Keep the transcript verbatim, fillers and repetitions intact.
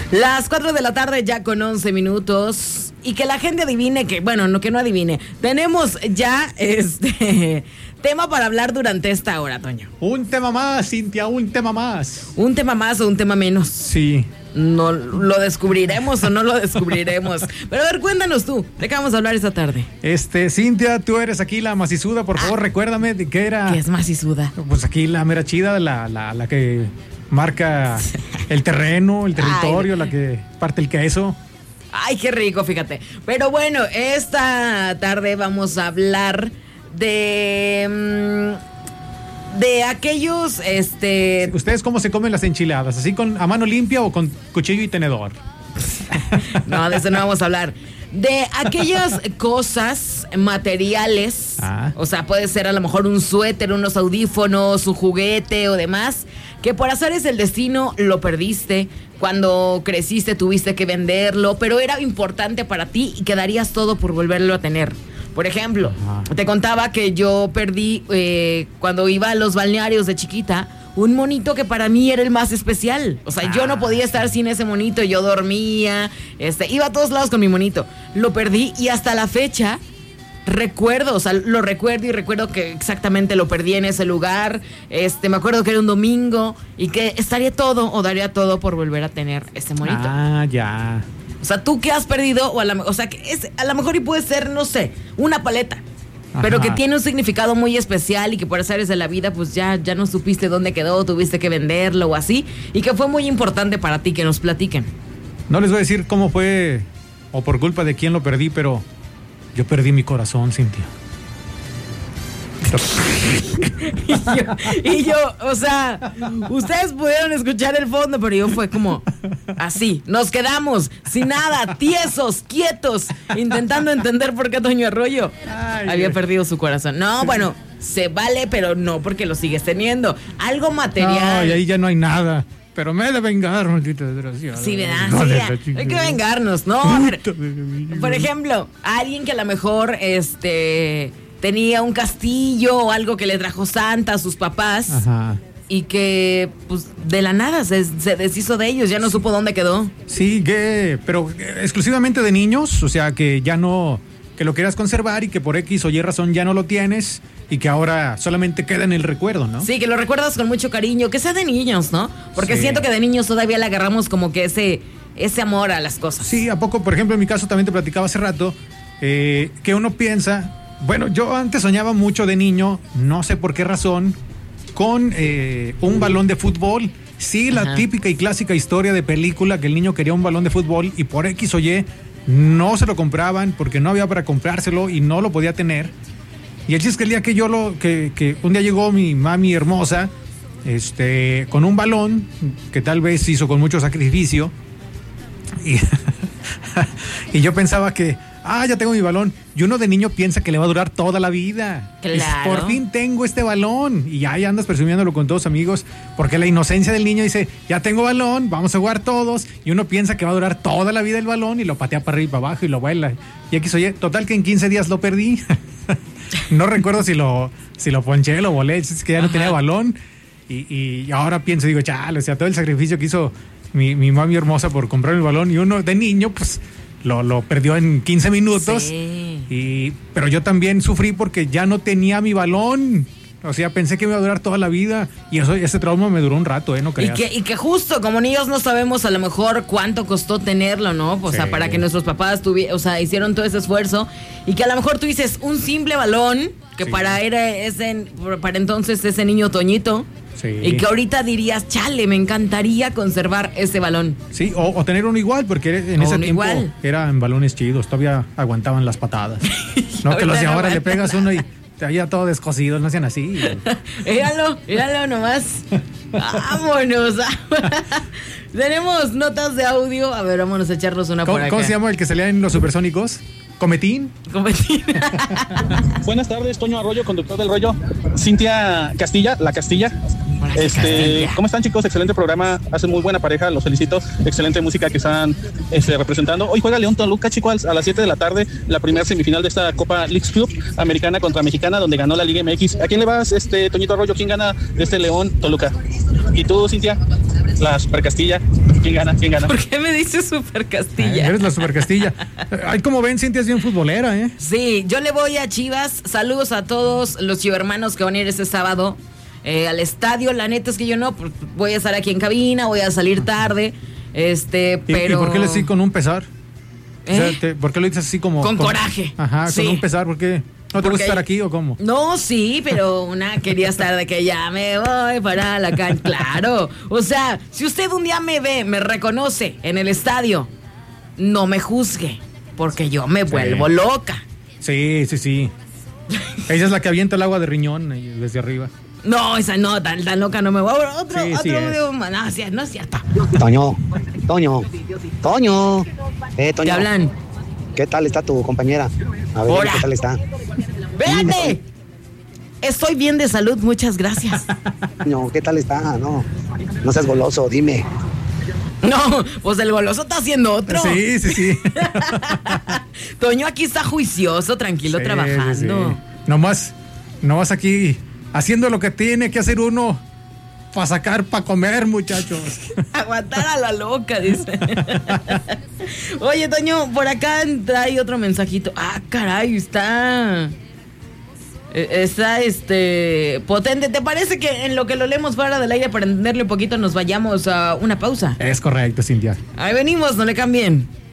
Las cuatro de la tarde ya con once minutos. Y que la gente adivine que, bueno, no que no adivine. Tenemos ya este tema para hablar durante esta hora, Toño. Un tema más, Cintia, un tema más. ¿Un tema más o un tema menos? Sí. No lo descubriremos o no lo descubriremos. Pero a ver, cuéntanos tú, ¿de qué vamos a hablar esta tarde? Este, Cintia, tú eres aquí la macizuda, por favor, ah, recuérdame de qué era. ¿Qué es macizuda? Pues aquí la mera chida, la, la, la que marca el terreno, el territorio, Ay, la que parte el queso. Ay, qué rico, fíjate. Pero bueno, esta tarde vamos a hablar de... de aquellos, este... ¿Ustedes cómo se comen las enchiladas? ¿Así con a mano limpia o con cuchillo y tenedor? No, de eso no vamos a hablar. De aquellas cosas materiales, ah. o sea, puede ser a lo mejor un suéter, unos audífonos, un juguete o demás, que por azares del destino lo perdiste, cuando creciste tuviste que venderlo, pero era importante para ti y quedarías todo por volverlo a tener. Por ejemplo, Ajá. te contaba que yo perdí, eh, cuando iba a los balnearios de chiquita, un monito que para mí era el más especial. O sea, ah. yo no podía estar sin ese monito, yo dormía, este, iba a todos lados con mi monito. Lo perdí y hasta la fecha recuerdo, o sea, lo recuerdo y recuerdo que exactamente lo perdí en ese lugar. Este, me acuerdo que era un domingo y que estaría todo o daría todo por volver a tener ese monito. Ah, ya. O sea, tú que has perdido, o, a la, o sea, que es, a lo mejor y puede ser, no sé, una paleta, Ajá. pero que tiene un significado muy especial y que por azares de la vida, pues ya, ya no supiste dónde quedó, tuviste que venderlo o así, y que fue muy importante para ti, que nos platiquen. No les voy a decir cómo fue o por culpa de quién lo perdí, pero yo perdí mi corazón, Cintia. y, yo, y yo, o sea, ustedes pudieron escuchar el fondo, pero yo fue como así, nos quedamos sin nada, tiesos, quietos, intentando entender por qué Toño Arroyo Ay, había Dios. perdido su corazón. No, bueno, se vale, pero no porque lo sigues teniendo. Algo material. No, y ahí ya no hay nada. Pero me he de vengar, maldita desgraciada. Sí, ¿verdad? Sí, hay que vengarnos, ¿no? A ver, por ejemplo, alguien que a lo mejor, este... tenía un castillo o algo que le trajo Santa a sus papás Ajá. y que pues de la nada se, se deshizo de ellos, ya no supo dónde quedó. Sí, que, pero exclusivamente de niños, o sea que ya no, que lo quieras conservar y que por X o Y razón ya no lo tienes y que ahora solamente queda en el recuerdo, ¿no? Sí, que lo recuerdas con mucho cariño, que sea de niños, ¿no? Porque sí. siento que de niños todavía le agarramos como que ese, ese amor a las cosas. Sí, ¿a poco? Por ejemplo, en mi caso también te platicaba hace rato eh, que uno piensa... Bueno, yo antes soñaba mucho de niño, no sé por qué razón, con eh, un balón de fútbol. Sí, la Ajá. típica y clásica historia de película que el niño quería un balón de fútbol y por X o Y no se lo compraban porque no había para comprárselo y no lo podía tener. Y el chiste es que el día que yo lo, que, que un día llegó mi mami hermosa, este, con un balón que tal vez hizo con mucho sacrificio y, y yo pensaba que ah, ya tengo mi balón. Y uno de niño piensa que le va a durar toda la vida. Claro. Es, por fin tengo este balón. Y ahí andas presumiéndolo con todos amigos. Porque la inocencia del niño dice, ya tengo balón, vamos a jugar todos. Y uno piensa que va a durar toda la vida el balón y lo patea para arriba y para abajo y lo baila. Y aquí soy, total que en quince días lo perdí. No recuerdo si lo, si lo ponché, lo volé. Es que ya no Ajá. tenía balón. Y, y ahora pienso, digo, chale, o sea, todo el sacrificio que hizo mi, mi mami hermosa por comprar el balón. Y uno de niño, pues... Lo, lo perdió en quince minutos. Sí. Y, pero yo también sufrí porque ya no tenía mi balón. O sea, pensé que me iba a durar toda la vida. Y eso, ese trauma me duró un rato, ¿eh? No creas. Y que, y que justo, como niños no sabemos a lo mejor cuánto costó tenerlo, ¿no? O sí. sea, para que nuestros papás tuvi- o sea, hicieron todo ese esfuerzo. Y que a lo mejor tú dices, un simple balón, que sí. para, era ese, para entonces ese niño Toñito. Sí. Y que ahorita dirías, chale, me encantaría conservar ese balón. Sí, o, o tener uno igual, porque en o ese tiempo igual. eran balones chidos, todavía aguantaban las patadas. No, que los de ahora le pegas uno y te había todo descosido, no hacían así. Míralo, míralo nomás. Vámonos. Tenemos notas de audio. A ver, vámonos a echarnos una por acá. ¿Cómo se llama el que salía en los supersónicos? ¿Cometín? Cometín. Buenas tardes, Toño Arroyo, conductor del rollo. Cintia Castilla, la Castilla. Este, Castilla. ¿Cómo están, chicos? Excelente programa, hacen muy buena pareja, los felicito. Excelente música que están este, representando. Hoy juega León Toluca, chicos, a las siete de la tarde, la primera semifinal de esta Copa Leagues Club americana contra mexicana, donde ganó la Liga M X. ¿A quién le vas, este Toñito Arroyo? ¿Quién gana de este León Toluca? ¿Y tú, Cintia? la Super Castilla. ¿Quién gana? ¿Quién gana? ¿Por qué me dices Super Castilla? Ay, eres la Super Castilla. Ay, como ven, Cintia es bien futbolera, ¿eh? Sí, yo le voy a Chivas. Saludos a todos los chivermanos que van a ir este sábado eh, al estadio. La neta es que yo no, pues, voy a estar aquí en cabina, voy a salir tarde. Este, pero. ¿Y, ¿y por qué le decís con un pesar? ¿Eh? O sea, te, ¿por qué lo dices así como? Con, con coraje. Ajá, sí. con un pesar, ¿por qué? ¿No te Porque gusta estar aquí o cómo? No, sí, pero una quería estar de que ya me voy para la cancha. Claro. O sea, si usted un día me ve, me reconoce en el estadio, no me juzgue, porque yo me vuelvo sí. loca. Sí, sí, sí. Ella es la que avienta el agua de riñón ahí desde arriba. No, esa no, tan, tan loca no me voy. Otro, Sí, otro sí video, no, no es cierto. Toño, Toño, Toño. Eh, Toño. ¿Te hablan? ¿Qué tal está tu compañera? A ver, Hola. ¿qué tal está? ¡Espérate! Estoy bien de salud, muchas gracias. Toño, ¿qué tal está? No, no seas goloso, dime. No, pues el goloso está haciendo otro. Sí, sí, sí. Toño aquí está juicioso, tranquilo, Sí, trabajando. sí, sí. Nomás, nomás aquí haciendo lo que tiene que hacer uno para sacar, para comer, muchachos. Aguantar a la loca, dice. Oye, Toño, por acá trae otro mensajito. Ah, caray, está... Está, este, potente. ¿Te parece que en lo que lo leemos fuera del aire para entenderle un poquito nos vayamos a una pausa? Es correcto, Cintia. Ahí venimos, no le cambien.